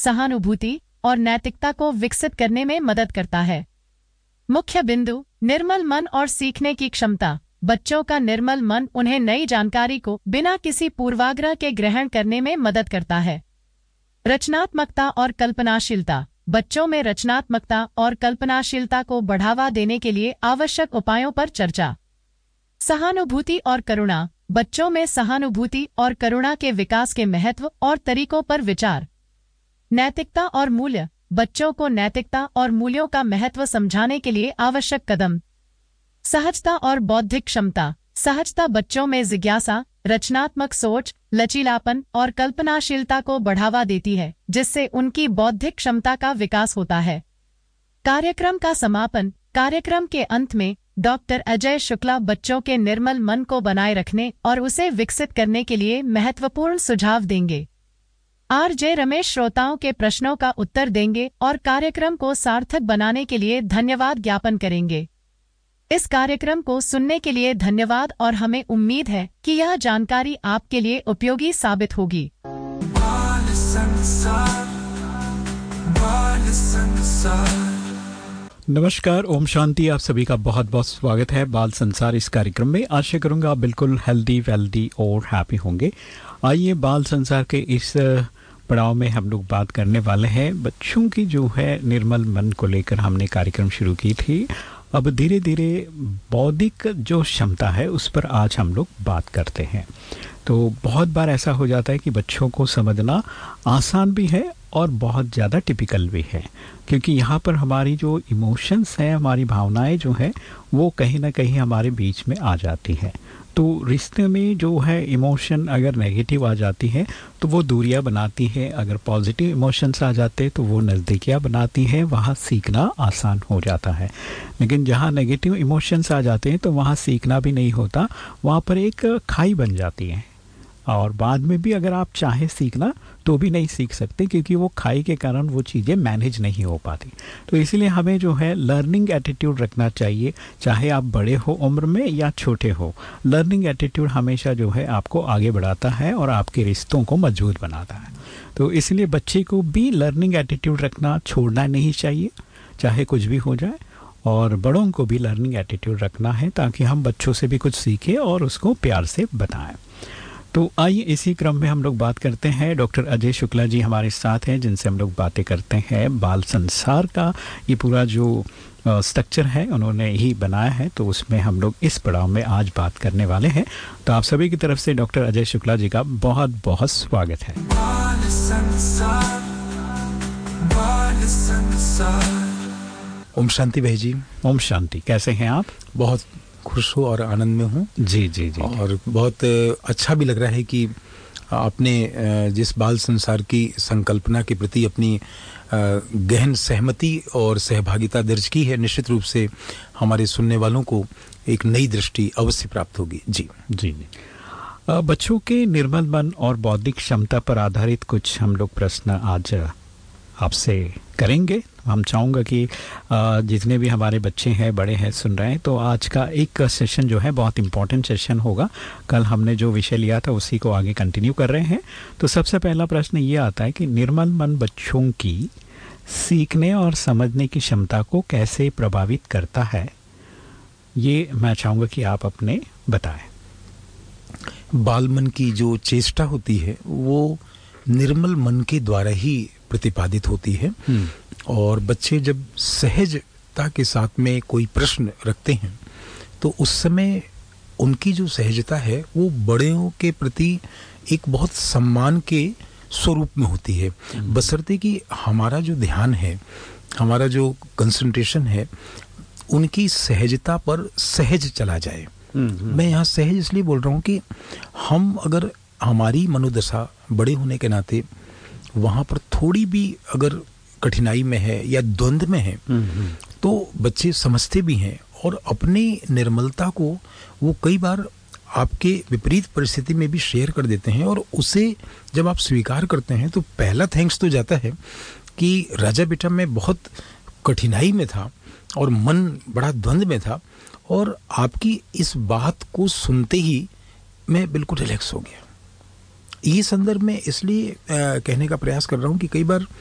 सहानुभूति और नैतिकता को विकसित करने में मदद करता है। मुख्य बिंदु: निर्मल मन और सीखने की क्षमता। बच्चों का निर्मल मन उन्हें नई जानकारी को बिना किसी पूर्वाग्रह के ग्रहण करने में मदद करता है। रचनात्मकता और कल्पनाशीलता। बच्चों में रचनात्मकता और कल्पनाशीलता को बढ़ावा देने के लिए आवश्यक उपायों पर चर्चा। सहानुभूति और करुणा। बच्चों में सहानुभूति और करुणा के विकास के महत्व और तरीकों पर विचार। नैतिकता और मूल्य। बच्चों को नैतिकता और मूल्यों का महत्व समझाने के लिए आवश्यक कदम। सहजता और बौद्धिक क्षमता। सहजता बच्चों में जिज्ञासा, रचनात्मक सोच, लचीलापन और कल्पनाशीलता को बढ़ावा देती है, जिससे उनकी बौद्धिक क्षमता का विकास होता है। कार्यक्रम का समापन। कार्यक्रम के अंत में डॉक्टर अजय शुक्ला बच्चों के निर्मल मन को बनाए रखने और उसे विकसित करने के लिए महत्वपूर्ण सुझाव देंगे। आरजे रमेश श्रोताओं के प्रश्नों का उत्तर देंगे और कार्यक्रम को सार्थक बनाने के लिए धन्यवाद ज्ञापन करेंगे। इस कार्यक्रम को सुनने के लिए धन्यवाद और हमें उम्मीद है कि यह जानकारी आपके लिए उपयोगी साबित होगी। नमस्कार, ओम शांति। आप सभी का बहुत बहुत स्वागत है बाल संसार इस कार्यक्रम में। आशा करूंगा आप बिल्कुल हेल्दी, वेल्दी और हैप्पी होंगे। आइए, बाल संसार के इस पड़ाव में हम लोग बात करने वाले हैं बच्चों की जो है निर्मल मन को लेकर। हमने कार्यक्रम शुरू की थी, अब धीरे धीरे बौद्धिक जो क्षमता है उस पर आज हम लोग बात करते हैं। तो बहुत बार ऐसा हो जाता है कि बच्चों को समझना आसान भी है और बहुत ज़्यादा टिपिकल भी है, क्योंकि यहाँ पर हमारी जो इमोशंस हैं, हमारी भावनाएं जो हैं, वो कहीं ना कहीं हमारे बीच में आ जाती हैं। तो रिश्ते में जो है इमोशन अगर नेगेटिव आ जाती है तो वो दूरियां बनाती है, अगर पॉजिटिव इमोशंस आ जाते तो वो नज़दीकियां बनाती है, वहाँ सीखना आसान हो जाता है। लेकिन जहाँ नेगेटिव इमोशंस आ जाते हैं तो वहाँ सीखना भी नहीं होता, वहाँ पर एक खाई बन जाती है और बाद में भी अगर आप चाहें सीखना तो भी नहीं सीख सकते, क्योंकि वो खाई के कारण वो चीज़ें मैनेज नहीं हो पाती। तो इसलिए हमें जो है लर्निंग एटीट्यूड रखना चाहिए, चाहे आप बड़े हो उम्र में या छोटे हो। लर्निंग एटीट्यूड हमेशा जो है आपको आगे बढ़ाता है और आपके रिश्तों को मजबूत बनाता है। तो इसलिए बच्चे को भी लर्निंग एटीट्यूड रखना छोड़ना नहीं चाहिए, चाहे कुछ भी हो जाए। और बड़ों को भी लर्निंग एटीट्यूड रखना है ताकि हम बच्चों से भी कुछ सीखें और उसको प्यार से बताएं। तो आइए इसी क्रम में हम लोग बात करते हैं। डॉक्टर अजय शुक्ला जी हमारे साथ हैं, जिनसे हम लोग बातें करते हैं बाल संसार का ये पूरा जो स्ट्रक्चर है उन्होंने ही बनाया है, तो उसमें हम लोग इस पड़ाव में आज बात करने वाले हैं। तो आप सभी की तरफ से डॉक्टर अजय शुक्ला जी का बहुत बहुत स्वागत है। ओम शांति भाई जी। ओम शांति। कैसे हैं आप? बहुत खुश हूँ और आनंद में हूँ। जी जी जी। और बहुत अच्छा भी लग रहा है कि आपने जिस बाल संसार की संकल्पना के प्रति अपनी गहन सहमति और सहभागिता दर्ज की है, निश्चित रूप से हमारे सुनने वालों को एक नई दृष्टि अवश्य प्राप्त होगी। जी जी जी। बच्चों के निर्मल मन और बौद्धिक क्षमता पर आधारित कुछ हम लोग प्रश्न आज आपसे करेंगे। हम चाहूँगा कि जितने भी हमारे बच्चे हैं, बड़े हैं, सुन रहे हैं, तो आज का एक सेशन जो है बहुत इम्पोर्टेंट सेशन होगा। कल हमने जो विषय लिया था उसी को आगे कंटिन्यू कर रहे हैं। तो सबसे पहला प्रश्न ये आता है कि निर्मल मन बच्चों की सीखने और समझने की क्षमता को कैसे प्रभावित करता है, ये मैं चाहूँगा कि आप अपने बताएं। बाल मन की जो चेष्टा होती है वो निर्मल मन के द्वारा ही प्रतिपादित होती है। और बच्चे जब सहजता के साथ में कोई प्रश्न रखते हैं तो उस समय उनकी जो सहजता है वो बड़ों के प्रति एक बहुत सम्मान के स्वरूप में होती है, बशर्ते कि हमारा जो ध्यान है, हमारा जो कंसंट्रेशन है, उनकी सहजता पर सहज चला जाए। मैं यहाँ सहज इसलिए बोल रहा हूँ कि हम अगर हमारी मनोदशा बड़े होने के नाते वहाँ पर थोड़ी भी अगर कठिनाई में है या द्वंद्व में है तो बच्चे समझते भी हैं और अपनी निर्मलता को वो कई बार आपके विपरीत परिस्थिति में भी शेयर कर देते हैं। और उसे जब आप स्वीकार करते हैं तो पहला थैंक्स तो जाता है कि राजा बेटा मैं बहुत कठिनाई में था और मन बड़ा द्वंद्व में था, और आपकी इस बात को सुनते ही मैं बिल्कुल रिलैक्स हो गया। ये संदर्भ में इसलिए कहने का प्रयास कर रहा हूँ कि कई बार